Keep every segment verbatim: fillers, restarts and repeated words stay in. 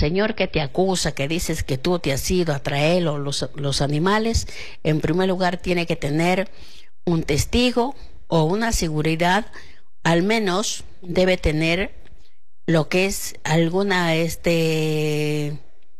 señor que te acusa, que dices que tú te has ido a traer los, los animales, en primer lugar tiene que tener un testigo o una seguridad, al menos debe tener lo que es alguna, este,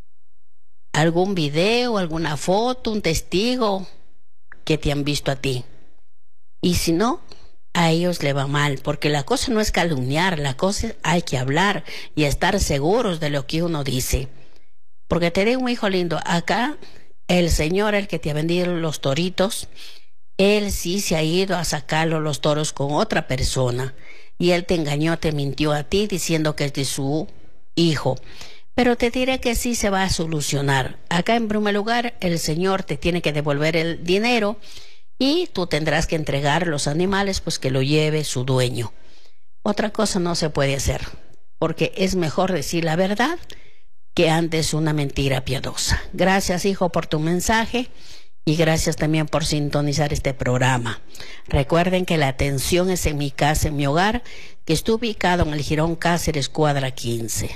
algún video, alguna foto, un testigo que te han visto a ti. Y si no, a ellos le va mal, porque la cosa no es calumniar, la cosa es hay que hablar y estar seguros de lo que uno dice. Porque te digo, hijo lindo, acá el señor, el que te ha vendido los toritos, él sí se ha ido a sacarlo los toros con otra persona. Y él te engañó, te mintió a ti diciendo que es de su hijo. Pero te diré que sí se va a solucionar. Acá en primer lugar, el señor te tiene que devolver el dinero y tú tendrás que entregar los animales, pues que lo lleve su dueño. Otra cosa no se puede hacer, porque es mejor decir la verdad que antes una mentira piadosa. Gracias, hijo, por tu mensaje. Y gracias también por sintonizar este programa. Recuerden que la atención es en mi casa, en mi hogar, que está ubicado en el Jirón Cáceres, cuadra quince.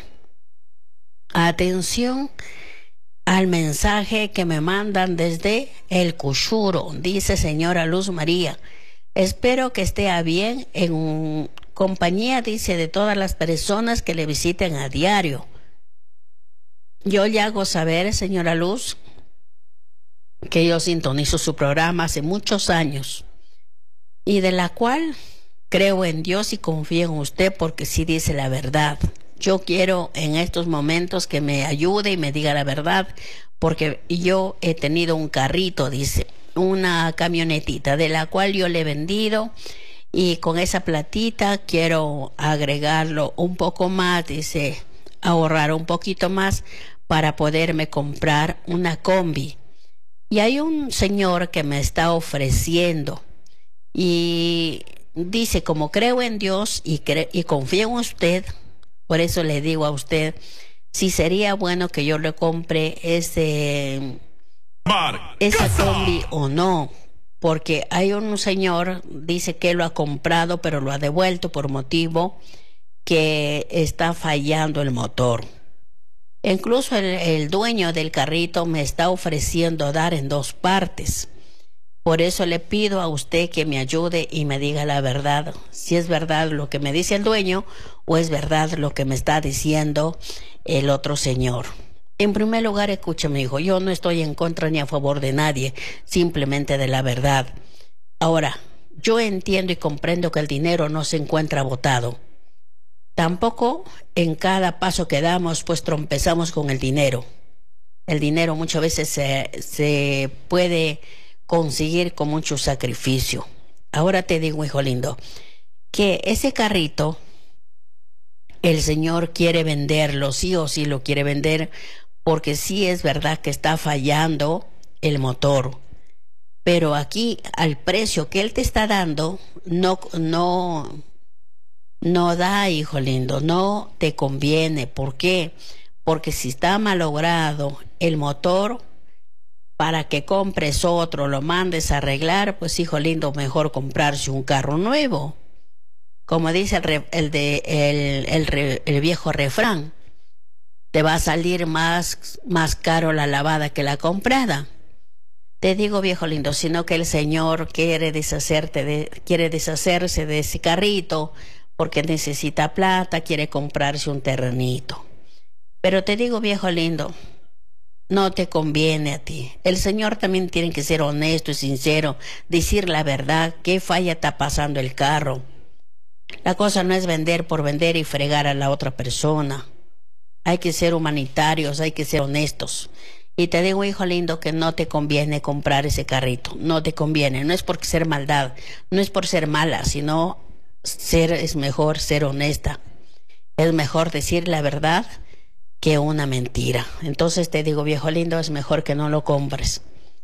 Atención al mensaje que me mandan desde el Cuchuro. Dice señora Luz María, espero que esté a bien en compañía, dice, de todas las personas que le visiten a diario. Yo le hago saber, señora Luz, que yo sintonizo su programa hace muchos años y de la cual creo en Dios y confío en usted porque sí dice la verdad. Yo quiero en estos momentos que me ayude y me diga la verdad, porque yo he tenido un carrito, dice, una camionetita de la cual yo le he vendido y con esa platita quiero agregarlo un poco más, dice, ahorrar un poquito más para poderme comprar una combi. Y hay un señor que me está ofreciendo y dice, como creo en Dios y, cre y confío en usted, por eso le digo a usted si sería bueno que yo le compre ese, esa combi o no, porque hay un señor, dice que lo ha comprado pero lo ha devuelto por motivo que está fallando el motor. Incluso el, el dueño del carrito me está ofreciendo dar en dos partes. Por eso le pido a usted que me ayude y me diga la verdad, si es verdad lo que me dice el dueño o es verdad lo que me está diciendo el otro señor. En primer lugar, escúchame, hijo, yo no estoy en contra ni a favor de nadie, simplemente de la verdad. Ahora, yo entiendo y comprendo que el dinero no se encuentra botado. Tampoco en cada paso que damos, pues trompezamos con el dinero. El dinero muchas veces se, se puede conseguir con mucho sacrificio. Ahora te digo, hijo lindo, que ese carrito, el señor quiere venderlo, sí o sí lo quiere vender, porque sí es verdad que está fallando el motor. Pero aquí, al precio que él te está dando, no... no No da, hijo lindo, no te conviene. ¿Por qué? Porque si está malogrado el motor, para que compres otro, lo mandes a arreglar, pues hijo lindo, mejor comprarse un carro nuevo. Como dice el, re, el, de, el, el, el viejo refrán, te va a salir más, más caro la lavada que la comprada. Te digo, viejo lindo, sino que el señor quiere deshacerte de, quiere deshacerse de ese carrito, porque necesita plata, quiere comprarse un terrenito. Pero te digo, viejo lindo, no te conviene a ti. El Señor también tiene que ser honesto y sincero, decir la verdad, qué falla está pasando el carro. La cosa no es vender por vender y fregar a la otra persona. Hay que ser humanitarios, hay que ser honestos. Y te digo, hijo lindo, que no te conviene comprar ese carrito, no te conviene. No es por ser maldad, no es por ser mala, sino... Ser es mejor ser honesta, es mejor decir la verdad que una mentira. Entonces te digo, viejo lindo, es mejor que no lo compres.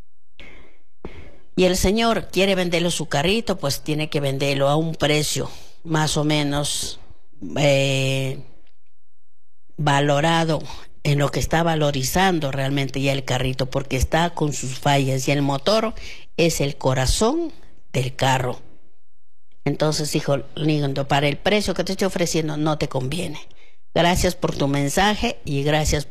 Y el señor quiere venderlo su carrito, pues tiene que venderlo a un precio más o menos eh, valorado en lo que está valorizando realmente ya el carrito, porque está con sus fallas y el motor es el corazón del carro. Entonces, hijo lindo, para el precio que te estoy ofreciendo no te conviene. Gracias por tu mensaje y gracias